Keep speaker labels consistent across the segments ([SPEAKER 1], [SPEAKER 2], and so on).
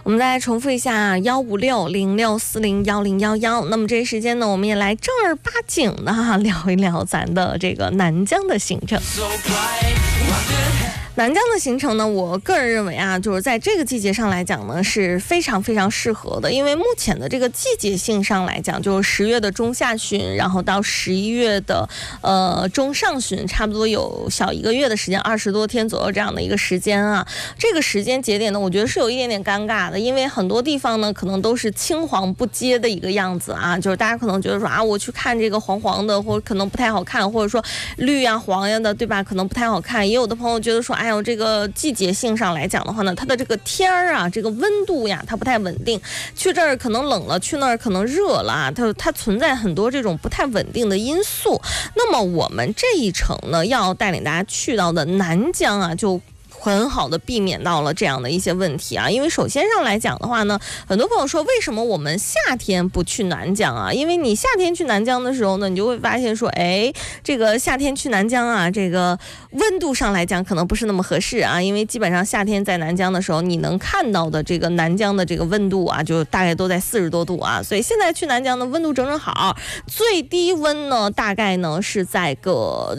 [SPEAKER 1] 我们再重复一下15606401011。那么这时间呢，我们也来正儿八经的聊一聊咱的这个南疆的行程。南疆的行程呢，我个人认为啊，就是在这个季节上来讲呢，是非常非常适合的。因为目前的这个季节性上来讲，就是10月的中下旬，然后到11月的中上旬，差不多有小1个月的时间，20多天左右这样的一个时间啊。这个时间节点呢，我觉得是有一点点尴尬的，因为很多地方呢可能都是青黄不接的一个样子啊，就是大家可能觉得说啊，我去看这个黄黄的，或者可能不太好看，或者说绿呀黄呀的，对吧？可能不太好看。也有的朋友觉得说，哎呦，这个季节性上来讲的话呢，它的这个天儿啊，这个温度呀，它不太稳定。去这儿可能冷了，去那儿可能热了，它存在很多这种不太稳定的因素。那么我们这一程呢，要带领大家去到的南疆啊，就很好的避免到了这样的一些问题啊。因为首先上来讲的话呢，很多朋友说为什么我们夏天不去南疆啊？因为你夏天去南疆的时候呢，你就会发现说，哎，这个夏天去南疆啊，这个温度上来讲可能不是那么合适啊。因为基本上夏天在南疆的时候，你能看到的这个南疆的这个温度啊，就大概都在40多度啊。所以现在去南疆的温度正正好，最低温呢大概呢是在个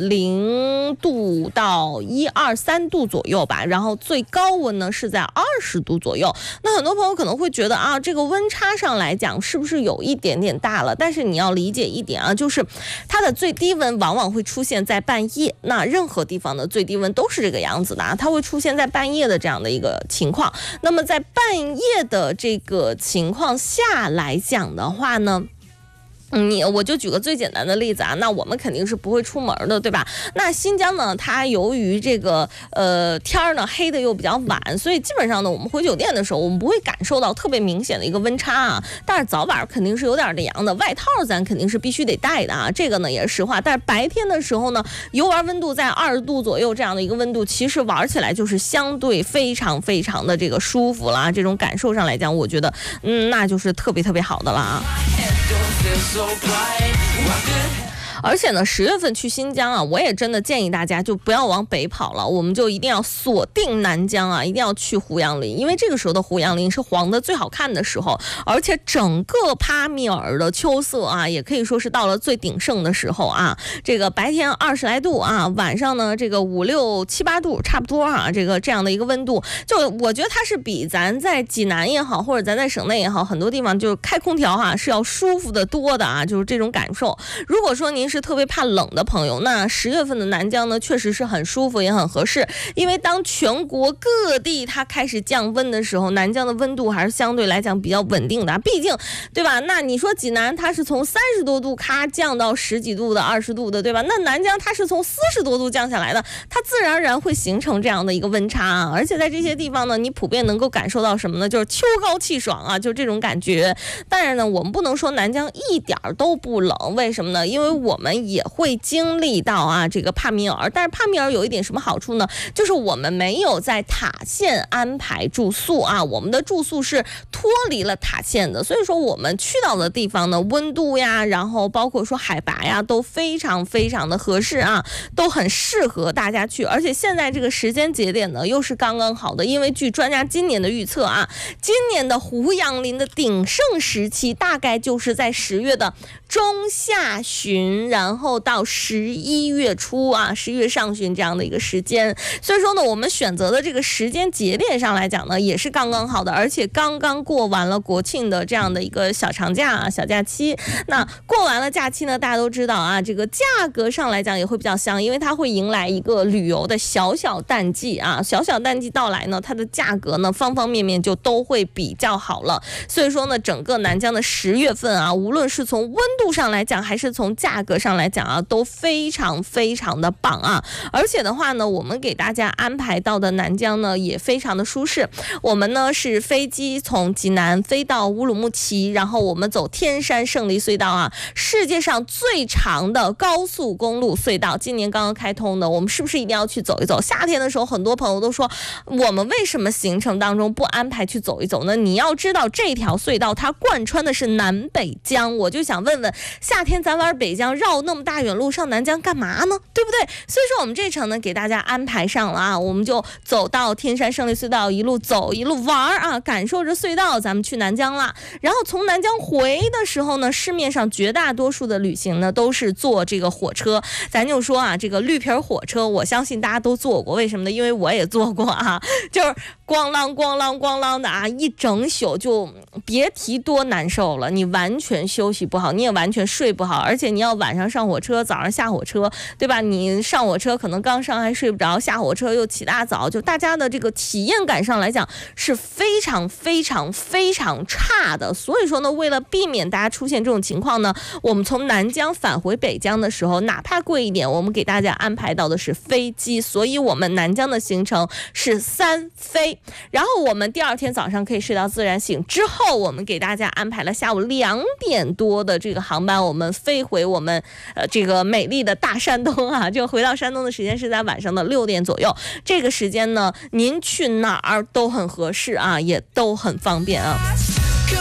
[SPEAKER 1] 0度到1、2、3度左右吧。然后最高温呢是在20度左右。那很多朋友可能会觉得啊，这个温差上来讲是不是有一点点大了？但是你要理解一点啊，就是它的最低温往往会出现在半夜。那任何地方的最低温都是这个样子的啊，它会出现在半夜的这样的一个情况。那么在半夜的这个情况下来讲的话呢，我就举个最简单的例子啊，那我们肯定是不会出门的，对吧？那新疆呢，它由于这个天儿呢黑的又比较晚，所以基本上呢，我们回酒店的时候，我们不会感受到特别明显的一个温差啊。但是早晚肯定是有点凉的，外套咱肯定是必须得带的啊，这个呢也是实话。但是白天的时候呢，游玩温度在20度左右这样的一个温度，其实玩起来就是相对非常非常的这个舒服了啊。这种感受上来讲，我觉得那就是特别特别好的了啊。而且呢，10月份去新疆啊，我也真的建议大家就不要往北跑了，我们就一定要锁定南疆啊，一定要去胡杨林，因为这个时候的胡杨林是黄的最好看的时候，而且整个帕米尔的秋色啊，也可以说是到了最鼎盛的时候啊。这个白天20来度啊，晚上呢这个5、6、7、8度差不多啊，这样的一个温度，就我觉得它是比咱在济南也好，或者咱在省内也好，很多地方就是开空调是要舒服的多的啊，就是这种感受。如果说您是特别怕冷的朋友，那10月份的南疆呢，确实是很舒服也很合适。因为当全国各地它开始降温的时候，南疆的温度还是相对来讲比较稳定的，毕竟对吧？那你说济南它是从30多度咔降到10几度的、20度的，对吧？那南疆它是从40多度降下来的，它自然而然会形成这样的一个温差啊。而且在这些地方呢，你普遍能够感受到什么呢？就是秋高气爽啊，就这种感觉。当然呢，我们不能说南疆一点都不冷，为什么呢？因为我们也会经历到啊这个帕米尔，但是帕米尔有一点什么好处呢？就是我们没有在塔县安排住宿啊，我们的住宿是脱离了塔县的，所以说我们去到的地方呢，温度呀，然后包括说海拔呀，都非常非常的合适啊，都很适合大家去。而且现在这个时间节点呢，又是刚刚好的，因为据专家今年的预测啊，今年的胡杨林的鼎盛时期大概就是在10月的中下旬，然后到11月初啊，11月上旬这样的一个时间。所以说呢，我们选择的这个时间节点上来讲呢，也是刚刚好的，而且刚刚过完了国庆的这样的一个小长假啊、小假期。那过完了假期呢，大家都知道啊，这个价格上来讲也会比较香，因为它会迎来一个旅游的小淡季啊。小淡季到来呢，它的价格呢方方面面就都会比较好了。所以说呢，整个南疆的10月份啊，无论是从温度上来讲，还是从价格上来讲啊，都非常非常的棒啊。而且的话呢，我们给大家安排到的南疆呢也非常的舒适。我们呢是飞机从济南飞到乌鲁木齐，然后我们走天山胜利隧道啊，世界上最长的高速公路隧道，今年刚刚开通的，我们是不是一定要去走一走？夏天的时候，很多朋友都说，我们为什么行程当中不安排去走一走呢？你要知道，这条隧道它贯穿的是南北疆，我就想问问，夏天咱玩北疆，热绕那么大远路上南疆干嘛呢？对不对？所以说我们这程呢给大家安排上了啊，我们就走到天山胜利隧道，一路走一路玩啊，感受着隧道，咱们去南疆了。然后从南疆回的时候呢，市面上绝大多数的旅行呢都是坐这个火车。咱就说啊，这个绿皮火车，我相信大家都坐过，为什么呢？因为我也坐过啊，就是咣啷咣啷咣啷的啊，一整宿就别提多难受了，你完全休息不好，你也完全睡不好，而且你要晚上上火车，早上下火车，对吧？你上火车可能刚上还睡不着，下火车又起大早，就大家的这个体验感上来讲是非常非常非常差的。所以说呢，为了避免大家出现这种情况呢，我们从南疆返回北疆的时候，哪怕贵一点，我们给大家安排到的是飞机，所以我们南疆的行程是3飞。然后我们第二天早上可以睡到自然醒，之后我们给大家安排了下午2点多的这个航班，我们飞回我们这个美丽的大山东啊，就回到山东的时间是在晚上的6点左右。这个时间呢，您去哪儿都很合适啊，也都很方便啊。